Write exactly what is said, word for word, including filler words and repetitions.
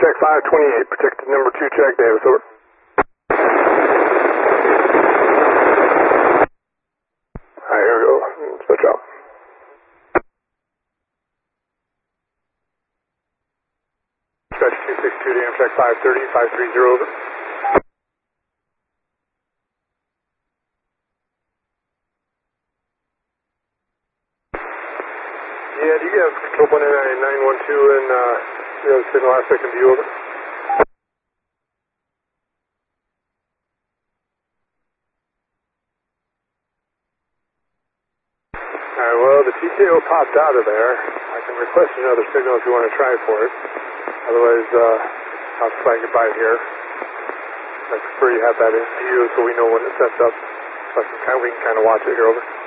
check five twenty-eight, protected number two check, Davis, over. Alright, here we go, switch out. Dispatch two six two to check five thirty, five three zero, over. Yeah, do you have control point nine one two and uh, you know, signal aspect and view, over? Alright, well, the T K O popped out of there. I can request another signal if you want to try for it. Otherwise, uh, I'll flag it by here. I prefer you have that in view so we know when it sets up. So I can, we can kind of watch it here, over.